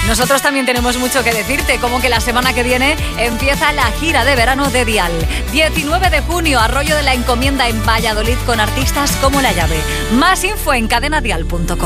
Nosotros también tenemos mucho que decirte, como que la semana que viene empieza la gira de verano de Dial. 19 de junio, Arroyo de la Encomienda en Valladolid con artistas como La Llave. Más info en cadenadial.com.